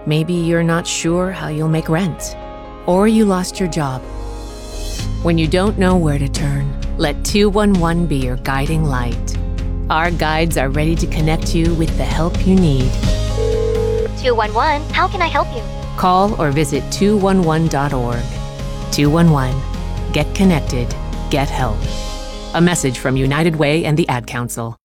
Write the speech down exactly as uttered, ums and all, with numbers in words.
Maybe you're not sure how you'll make rent, or you lost your job. When you don't know where to turn, let two one one be your guiding light. Our guides are ready to connect you with the help you need. two one one, how can I help you? Call or visit two one one dot org. two one one. Get connected. Get help. A message from United Way and the Ad Council.